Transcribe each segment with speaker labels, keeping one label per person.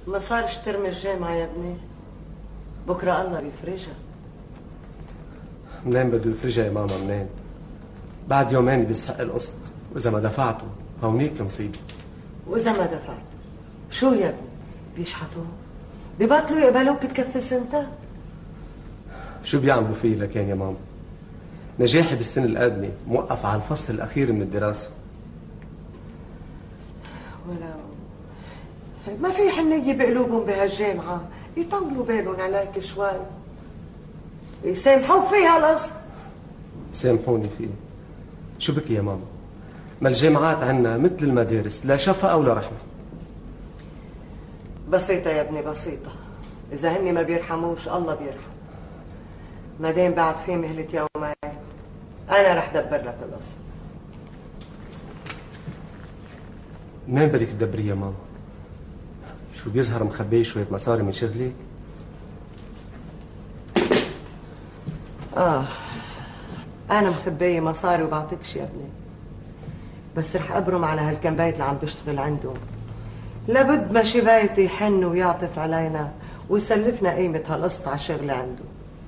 Speaker 1: مصاري اشترمي الجامعة يا ابني، بكرة الله بيفرجها.
Speaker 2: منين بده يفرجها يا ماما منين؟ بعد يومين بيستحق القسط، وإذا ما دفعته هونيك المصيبة.
Speaker 1: وإذا ما دفعته شو يا ابني؟ بيشحطوه؟ ببطلوا يقبلوك تكفي سنتك؟
Speaker 2: شو بيعملوا فيه لكان يا ماما؟ نجاحي بالسنة القادمة موقف على الفصل الأخير من الدراسة.
Speaker 1: ولو ما في حنية بقلوبهم بهالجامعة، يطولوا بالهم عليك شوي، يسامحوك فيها القسط.
Speaker 2: سامحوني فيه. شو بك يا ماما؟ ما الجامعات عنا مثل المدارس، لا شفقة ولا رحمة.
Speaker 1: بسيطة يا ابني بسيطة، إذا هني ما بيرحموش الله بيرحم. ما دام بعد في مهلة يومين أنا رح دبر لك القسط.
Speaker 2: منين بدك تدبري يا ماما؟ شو بيظهر مخبي شوية مصاري من شغلك؟
Speaker 1: أنا مخبية مصاري وبعطيكش يا ابني، بس رح أبرم على هالكم بيت اللي عم بشتغل عندهم. لابد ما شي بيت يحن ويعطف علينا ويسلفنا قيمة هالقسط على شغل عنده.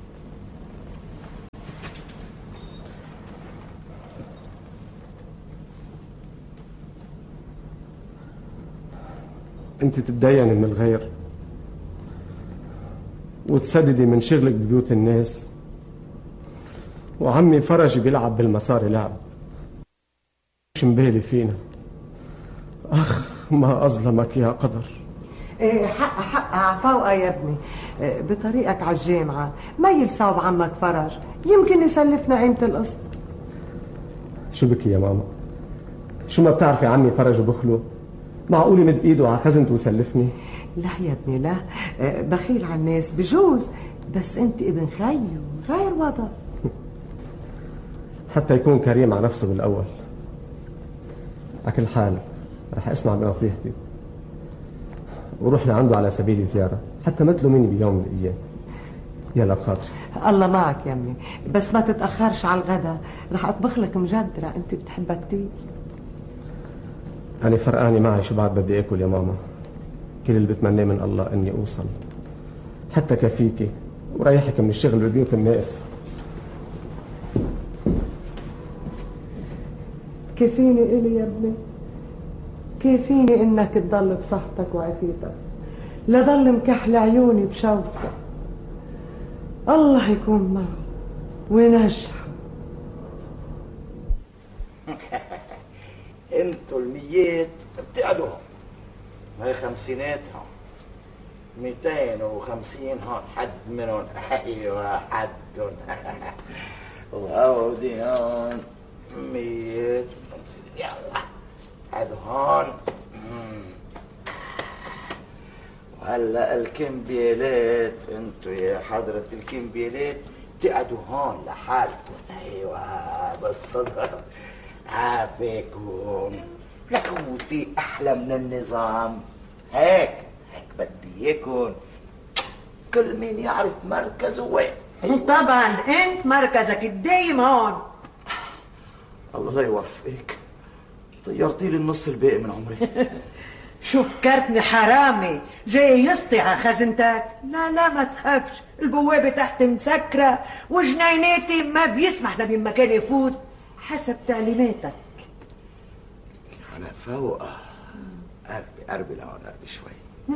Speaker 2: انت تتديني من الغير وتسددي من شغلك ببيوت الناس، وعمي فرجي بيلعب بالمصاري لعب. مش مبالي فينا. اخ ما اظلمك يا قدر.
Speaker 1: ايه حق عفوقة يا ابني. بطريقك على الجامعة ما يلصاب عمك فرج، يمكن يسلفنا قيمة القسط.
Speaker 2: شو بكي يا ماما؟ شو ما بتعرفي عمي فرج وبخله؟ معقول يمد ايده على خزنته ويسلفني؟
Speaker 1: لا يا ابني لا، بخيل على الناس بجوز، بس انت ابن خيو غير وضع.
Speaker 2: حتى يكون كريم على نفسه بالاول. على كل حال رح اسمع بنصيحتي وروح لعنده على سبيل زياره، حتى ما تلوميني بيوم من الايام. يلا بخاطري.
Speaker 1: الله معك يا امي، بس ما تتاخرش على الغدا، رح اطبخ لك مجدره انت بتحبها كتير.
Speaker 2: أنا فرقاني معي شو بعد بدي آكل يا ماما. كل اللي بتمناه من الله إني أوصل حتى كفيكي وريحك من الشغل ببيوت الناس.
Speaker 1: كفيني إلي يا ابني، كفيني إنك تضل بصحتك وعافيتك، لا ضل مكحل عيوني بشوفتك. الله يكون معه وينجحه.
Speaker 3: انتوا الميات بتقعدوا هاي خمسيناتهم 250 هون حد منهم. ايوه حدهم. وهودي هون 150. يلا حد هون. وهلا الكمبيالات، انتوا يا حضرة الكمبيالات بتقعدوا هون لحالكم. ايوه بالصدر عافاكم. لكم في احلى من النظام. هيك بدي اياكم كل مين يعرف مركزه وين.
Speaker 1: طبعا انت مركزك الدايم هون.
Speaker 3: الله لا يوفقك، طيرتي لي النص الباقي من عمري.
Speaker 1: شو فكرتني حرامي جاي يسطي على خزنتك؟ لا لا ما تخافش، البوابة تحت مسكرة وجنيناتي ما بيسمح لبين مكان يفوت حسب تعليماتك.
Speaker 3: على فوق. قربي لهون، قربي شوي.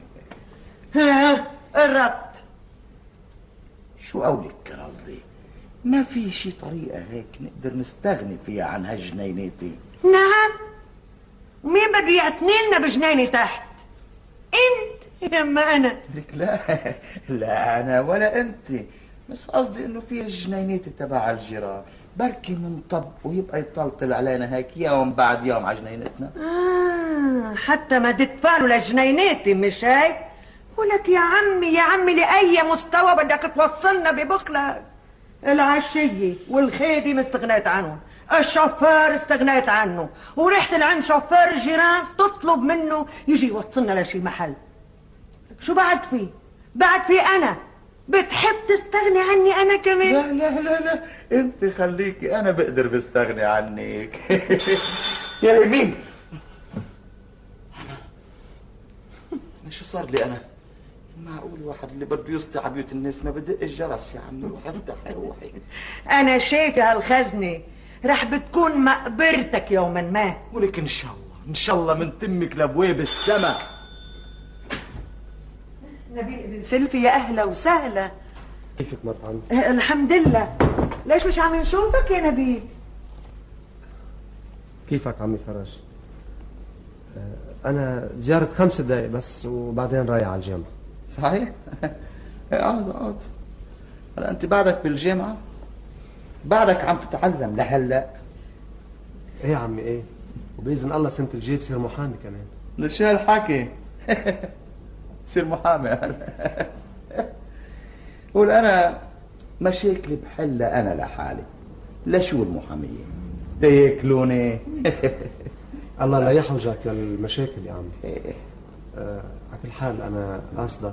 Speaker 1: ها قربت.
Speaker 3: شو قولك كان قصدي؟ ما في شي طريقة هيك نقدر نستغني فيها عن هالجنيناتي؟
Speaker 1: نعم، ومين بده يعتني لنا بجنينة تحت؟ انت يما انا؟
Speaker 3: لك لا لا انا ولا انت، بس قصدي انه في الجنينات تبع الجيران بركي منطب ويبقى يطلطل علينا هيك يوم بعد يوم على جنينتنا.
Speaker 1: حتى ما تدفع له لجنيناتي مش هيك؟ ولك يا عمي يا عمي لأي مستوى بدك توصلنا ببخلك؟ العشية والخيدي استغنيت عنهم، الشوفير استغنيت عنه، ورحت لعند شوفير الجيران تطلب منه يجي يوصلنا لشي محل. شو بعد فيه؟ بعد فيه أنا بتحب تستغني عني أنا كمان؟
Speaker 3: لا لا لا لا، انت خليكي، أنا بقدر بستغني عنك. يا يمين شو صار لي انا؟ معقول الواحد اللي بده يسطي على بيوت الناس ما بدق الجرس يا عمي؟ روح افتح يا روحي.
Speaker 1: انا شايفه هالخزنه رح بتكون مقبرتك يوما ما.
Speaker 3: ولك ان شاء الله ان شاء الله من تمك لابواب السماء.
Speaker 1: نبيل ابن سلفي يا اهلا وسهلا.
Speaker 2: كيفك مرت عمي؟
Speaker 1: الحمد لله. ليش مش عم نشوفك يا نبيل؟
Speaker 2: كيفك عمي فرج؟ أنا زيارة 5 دقايق بس وبعدين رايح على الجامعة.
Speaker 3: صحيح؟ اقعد. هلا أنت بعدك بالجامعة؟ بعدك عم تتعلم لهلا؟
Speaker 2: إيه يا عمي إيه؟ وبإذن الله سنة الجاي بصير محامي كمان.
Speaker 3: من شو هالحكي؟ بصير محامي. قول أنا مشاكلي بحلها أنا لحالي. لشو المحامية؟ تاكلوني.
Speaker 2: الله لا يحوجك للمشاكل يا عمي. على كل حال أنا قاصدك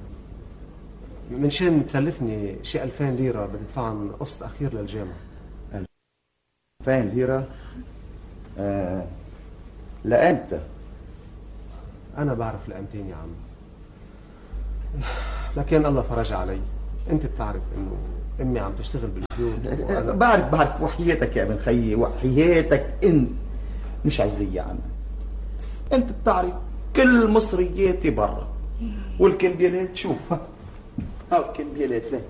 Speaker 2: من شان تسلفني شي 2000 ليرة بدي ادفعهم قسط أخير للجامعة.
Speaker 3: 2000 ليرة؟ لأمتى؟
Speaker 2: أنا بعرف لأمتين يا عم، لكن الله فرج علي. أنت بتعرف إنه أمي عم تشتغل بالبيوت وأنا...
Speaker 3: بعرف وحياتك يا ابن خيي، وحياتك أنت مش عزية عنك. بس أنت بتعرف كل مصرياتي برا، والكمبيالات شوف ها الكمبيالات لك.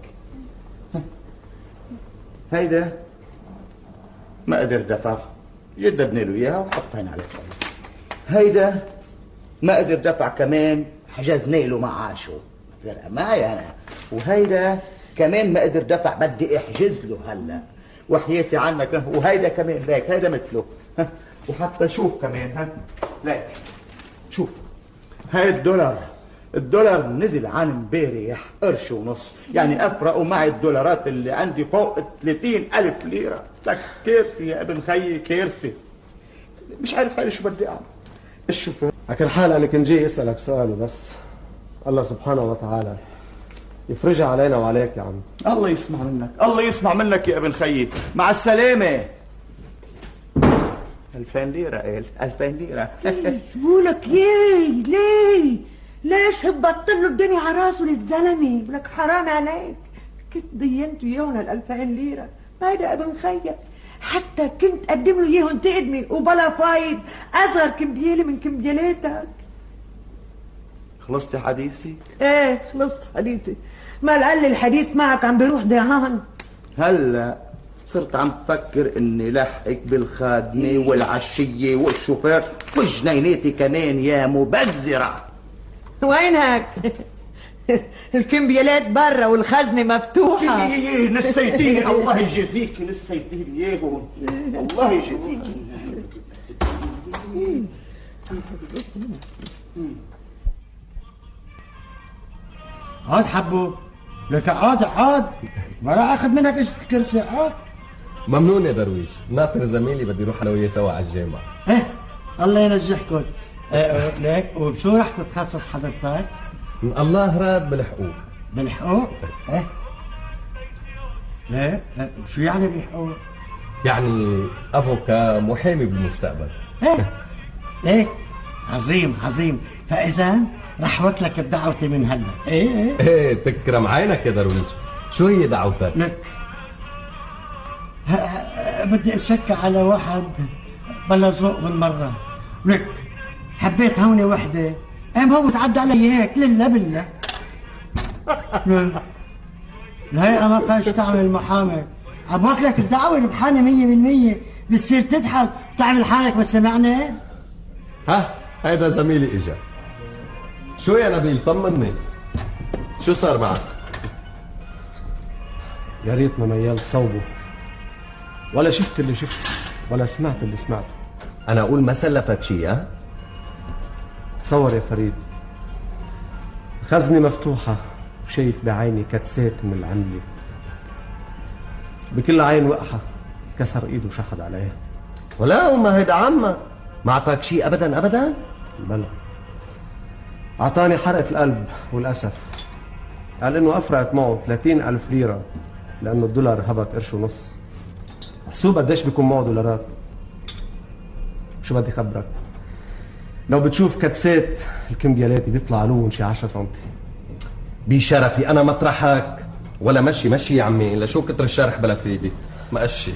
Speaker 3: هيدا ما قدر دفع، جددنا له اياها وحطينا على الفلوس. هيدا ما قدر دفع كمان، حجزنا له معاشه، فرقه معي انا. وهيدا كمان ما قدر دفع، بدي احجز له هلا وحياتي عنك. وهيدا كمان ليك، هيدا مثله. وحتى شوف كمان ليك شوف، هاي الدولار نزل عن امبارح قرش ونص، يعني افرقوا معي الدولارات اللي عندي فوق 30,000 ليرة. لك كارثة يا ابن خيي، كارثة. مش عارف هاي شو بدي اعمل. الشوفير
Speaker 2: على كل حال أنا كنت جاي أسألك سؤال بس، الله سبحانه وتعالى يفرجها علينا وعليك يا عم.
Speaker 3: الله يسمع منك، الله يسمع منك يا ابن خيي. مع السلامة. 2000 ليرة قال 2000 ليرة.
Speaker 1: بقولك ليه ليش هبطت له الدنيا على راسه للزلمه؟ بقولك حرام عليك، كنت دينته اياهم 2000 ليرة. ما هيدا ابن خيك، حتى كنت قدم له اياهم تقدمي وبلا فايد، اصغر كمبيالة من كمبيالاتك.
Speaker 3: خلصتي حديثي؟
Speaker 1: ايه خلصت حديثي. ما قال لي الحديث معك عم بيروح ضيعان.
Speaker 3: هلا صرت عم تفكر اني لحقك بالخادمة والعشية والشوفير وجنيناتي كمان يا مبذرة.
Speaker 1: وينك؟ الكمبيالات برا والخزنة مفتوحة.
Speaker 3: نسيتيني، الله يجازيكي، نسيتيني اياهم، الله يجازيكي.
Speaker 4: عاد حبو لك، عاد ما راح اخذ منك كرسي. عاد
Speaker 5: ممنون يا درويش، ناطر زميلي بدي يروح انا وياه سوا على الجامعة.
Speaker 4: ايه الله ينجحكم. ليك وبشو رح تتخصص حضرتك؟
Speaker 5: من الله راد بالحقوق.
Speaker 4: بالحقوق؟ ايه ليه؟ شو يعني بالحقوق؟
Speaker 5: يعني افوكا، محامي بالمستقبل.
Speaker 4: ايه عظيم. فاذا رح وكلك بدعوتي من هلا.
Speaker 5: ايه تكرم عينك يا درويش. شو هي دعوتك؟
Speaker 4: لك بدي اتشكى على واحد بلا ذوق بالمرة. لك حبيت هوني وحدة، قام هو تعدى علي هيك لله بالله. الهيئة ما كانش تعمل محامي، عبوك لك الدعوة المحامي 100%. بتصير تضحك تعمل حالك ما سمعني.
Speaker 5: ها هيدا زميلي اجا. شو يا نبيل طمني، شو صار معك؟
Speaker 2: يا ريت ما ميال صوبه، ولا شفت اللي شفته ولا سمعت اللي سمعته.
Speaker 5: انا اقول ما سلفك شيء. ها
Speaker 2: تصور يا فريد، خزنة مفتوحة وشايف بعيني كتسات من العملة، بكل عين وقحة كسر ايده وشحد عليها.
Speaker 5: ولا وما هيدا عمك ما اعطاك شيء ابدا؟
Speaker 2: بلا، اعطاني حرقة القلب والاسف. قال انه افرقت معه 30,000 ليرة لانه الدولار هبط قرش ونص. حسوب قديش بيكون معه دولارات. شو بدي خبرك، لو بتشوف كتسات الكمبيالاتي بيطلع لون شي 10 سنتي.
Speaker 5: بشرفي انا مطرحك ولا مشي يا عمي، لشو كتر الشرح بلا فايدة. مقشي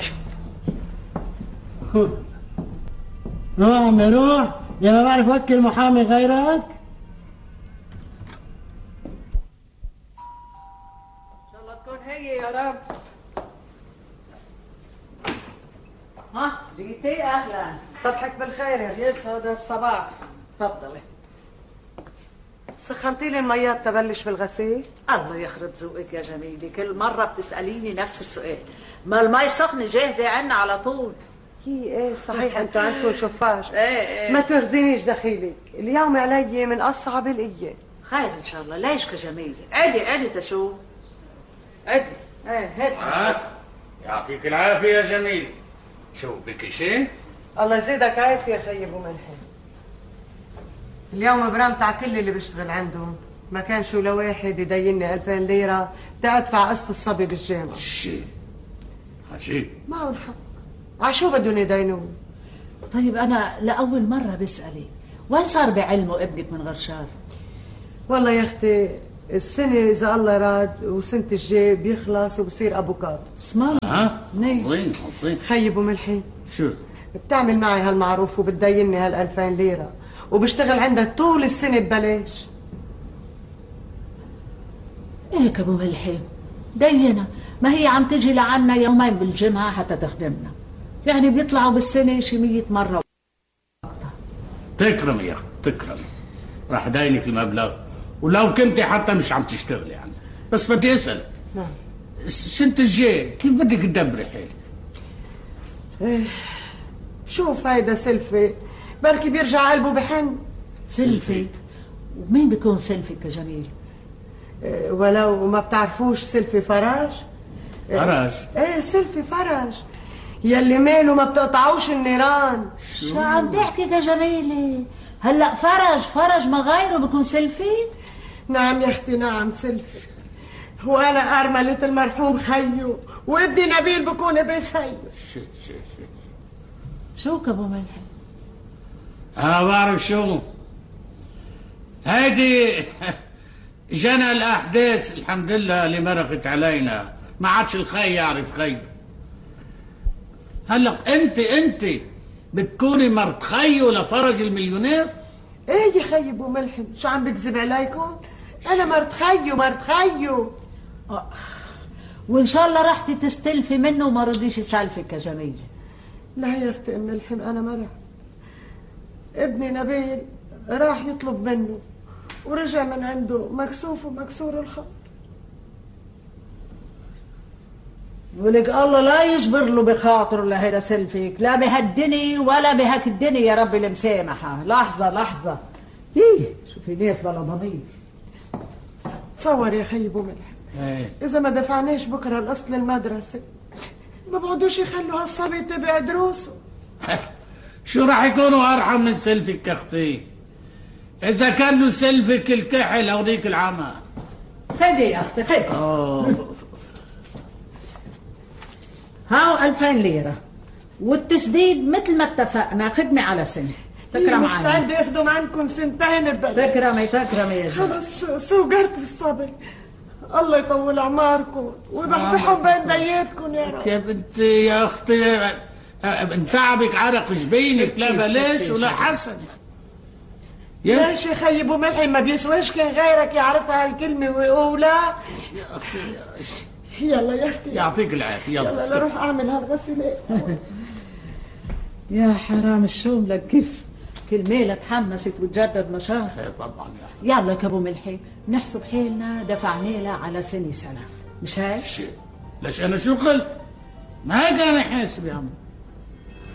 Speaker 4: روح عمي روح، يا ما بعرف وكل محامي غيرك.
Speaker 1: ان شاء الله تكون هي يا رب. ها جيتي؟ اهلا، صبحك بالخير يا يسعد الصباح. تفضلي. سخنتي لي الميات تبلش بالغسيل؟
Speaker 6: الله يخرب ذوقك يا جميلة، كل مرة بتسأليني نفس السؤال. ما المي سخنة جاهزة عنا على طول.
Speaker 1: ايه صحيح انتوا عندكم شفاش.
Speaker 6: ايه
Speaker 1: ما تهزينيش دخيلك، اليوم علي من اصعب الايام.
Speaker 6: خير ان شاء الله. ليش كجميلة؟ عدي تشوف. عدي. ايه هات.
Speaker 7: يعطيك العافية يا جميل. شو بك شيء؟
Speaker 1: الله يزيدك عافية خيي ابو ملحم. اليوم برمت على كل اللي بيشتغل عندهم، ما كان شو لواحد يديني 2000 ليرة تأدفع قسط الصبي بالجامعة.
Speaker 7: شيء عجيب.
Speaker 1: معه الحق، عشو بدهم يدينون؟
Speaker 6: طيب أنا لأول مرة بسألي، وين صار بعلمه ابنك من غير شر؟
Speaker 1: والله يا أختي السنة إذا الله راد وسنة الجاي بيخلص وبصير أبوكات.
Speaker 6: اسم الله.
Speaker 7: عظيم عظيم.
Speaker 1: خيي ابو ملحم
Speaker 7: شو؟
Speaker 1: بتعمل معي هالمعروف وبتديني هال2000 ليرة وبشتغل عندك طول السنة ببلاش.
Speaker 6: هيك ابو ملحم دينا، ما هي عم تجي لعنا يومين بالجمعة حتى تخدمنا، يعني بيطلعوا بالسنة شي 100 مرة.
Speaker 7: تكرمي يا اخي تكرمي، راح داينك المبلغ ولو كنت حتى مش عم تشتغلي يعني، بس بدي اسالك.
Speaker 1: نعم.
Speaker 7: السنة الجاي كيف بدك تدبري حالك؟
Speaker 1: شوف هيدا سلفي بركي بيرجع قلبه بحن.
Speaker 6: سلفك؟ ومين بيكون سلفك يا جميل؟
Speaker 1: ولو ما بتعرفوش سلفي فرج.
Speaker 7: فرج؟
Speaker 1: ايه سلفي فرج يلي ماله ما بتقطعوش النيران.
Speaker 6: شو عم تحكي يا جميلة؟ هلا فرج ما غيره بيكون سلفي؟
Speaker 1: نعم يا اختي نعم سلفي، وانا ارملة المرحوم خيو وابني نبيل بكون ابن خيو.
Speaker 6: شو كابو ملحم؟
Speaker 7: انا بعرف شو هيدي جنى الاحداث الحمد لله اللي مرقت علينا، ما عادش الخي يعرف خي. هلا انت بتكوني مرت خيو لفرج المليونير؟
Speaker 1: ايه يا خي ابو ملحم شو عم بكذب عليكم؟ انا مرت خيو.
Speaker 6: وان شاء الله رحتي تستلفي منه وما رضيش يسالفك يا جميل.
Speaker 1: لا يا اختي ام ملحم انا ما رحت، ابني نبيل راح يطلب منه ورجع من عنده مكسوف ومكسور الخط.
Speaker 6: ولك الله لا يجبر له بخاطره لهيدا سلفك، لا بهالدنيا ولا بهاك الدنيا يا ربي المسامحة. لحظة شوفي ناس بلا ضمير.
Speaker 1: تصور يا خي ابو ملحم اذا ما دفعناش بكره القسط للمدرسة ما بقعدوش يخلوا هالصبي يتبع دروسه.
Speaker 7: شو راح يكونوا ارحم من سلفك يا اختي؟ اذا كان له سلفك الكحل او ذيك العمى.
Speaker 6: خدي يا اختي خدي. هاو 2000 ليرة والتسديد مثل ما اتفقنا، خدمة على سنة. تكرم علي.
Speaker 1: مستعد يخدم عنكم سنتين ببلاش.
Speaker 6: تكرمي يا جماعة.
Speaker 1: خلص سوقرت الصبر، الله يطول اعماركم ويبحبحهم بين دياتكم يا رب.
Speaker 7: يا بنتي يا اختي تعبك عرق جبينك لا بلاش ولا حسن.
Speaker 1: ليش يا خي ابو ملحم ما بيسواش كان غيرك يعرفها هالكلمة ويقولها؟
Speaker 7: يا اختي
Speaker 1: يلا يا اختي
Speaker 7: يعطيك العافية
Speaker 1: يلا روح اعمل هالغسيل.
Speaker 6: يا حرام الشوم لك كيف كل ميلة تحمست وتجدد نشاط.
Speaker 7: طبعا
Speaker 6: يلا يا ابو ملحم نحسب حيلنا دفعنا لها على سنة سلف، مش هيك؟
Speaker 7: ليش انا شو قلت؟ ما هيك انا حاسب يا عم.